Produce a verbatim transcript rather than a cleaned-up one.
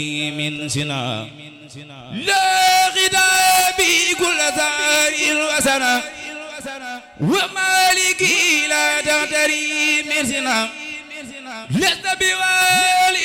من سنا لا غدابي كل ثائر وسنا ومالكي لا تغتري من سنا لست بوا